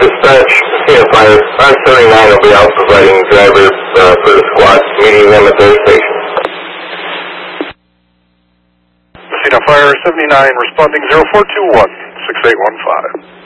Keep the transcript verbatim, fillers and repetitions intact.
Dispatch, Casino Fire, on seventy-nine will be out providing drivers uh, for the squad, meeting them at their station. Casino Fire, seventy-nine, responding zero four two one, six eight one five.